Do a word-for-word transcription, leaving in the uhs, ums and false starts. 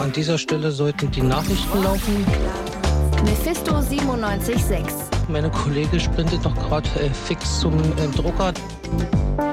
An dieser Stelle sollten die Nachrichten laufen. Mephisto siebenundneunzig Komma sechs. Meine Kollegin sprintet noch gerade äh, fix zum äh, Drucker.